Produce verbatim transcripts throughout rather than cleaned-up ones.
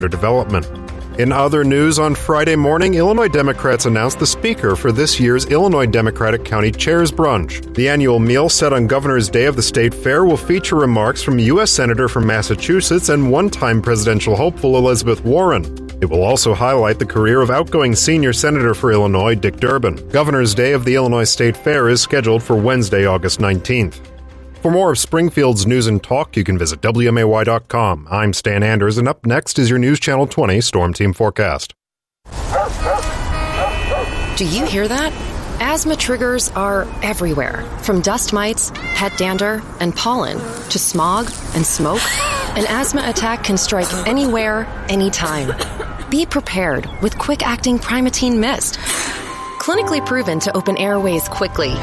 development. In other news, on Friday morning, Illinois Democrats announced the speaker for this year's Illinois Democratic County Chairs Brunch. The annual meal set on Governor's Day of the State Fair will feature remarks from U S Senator from Massachusetts and one-time presidential hopeful Elizabeth Warren. It will also highlight the career of outgoing senior senator for Illinois, Dick Durbin. Governor's Day of the Illinois State Fair is scheduled for Wednesday, August nineteenth. For more of Springfield's news and talk, you can visit W M A Y dot com. I'm Stan Anders, and up next is your News Channel twenty Storm Team Forecast. Do you hear that? Asthma triggers are everywhere, from dust mites, pet dander, and pollen, to smog and smoke. An asthma attack can strike anywhere, anytime. Be prepared with quick-acting Primatene Mist. Clinically proven to open airways quickly.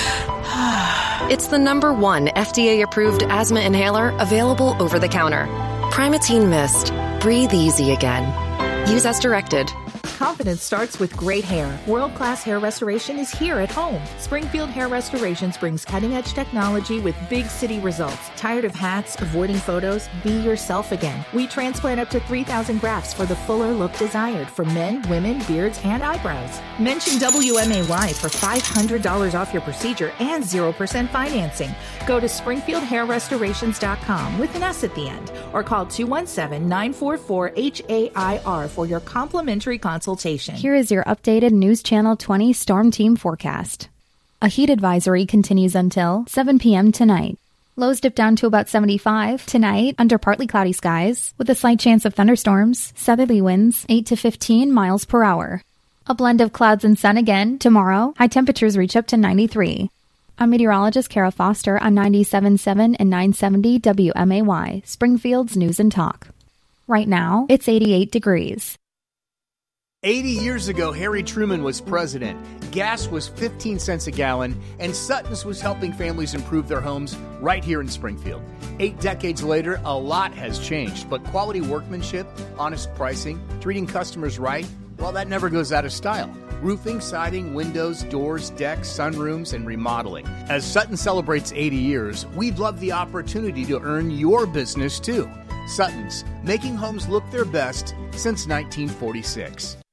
It's the number one F D A-approved asthma inhaler available over the counter. Primatene Mist. Breathe easy again. Use as directed. Confidence starts with great hair. World-class hair restoration is here at home. Springfield Hair Restorations brings cutting-edge technology with big city results. Tired of hats, avoiding photos? Be yourself again. We transplant up to three thousand grafts for the fuller look desired for men, women, beards, and eyebrows. Mention W M A Y for five hundred dollars off your procedure and zero percent financing. Go to springfield hair restorations dot com with an S at the end or call two one seven, nine four four, H A I R for your complimentary consultation. Here is your updated News Channel twenty Storm Team forecast. A heat advisory continues until seven p.m. tonight. Lows dip down to about seventy-five tonight under partly cloudy skies with a slight chance of thunderstorms, southerly winds eight to fifteen miles per hour. A blend of clouds and sun again tomorrow. High temperatures reach up to ninety-three. I'm meteorologist Kara Foster on ninety-seven point seven and nine seventy W M A Y, Springfield's News and Talk. Right now, it's eighty-eight degrees. eighty years ago, Harry Truman was president. Gas was fifteen cents a gallon, and Sutton's was helping families improve their homes right here in Springfield. Eight decades later, a lot has changed, but quality workmanship, honest pricing, treating customers right, well, that never goes out of style. Roofing, siding, windows, doors, decks, sunrooms, and remodeling. As Sutton celebrates eighty years, we'd love the opportunity to earn your business, too. Sutton's, making homes look their best since nineteen forty-six.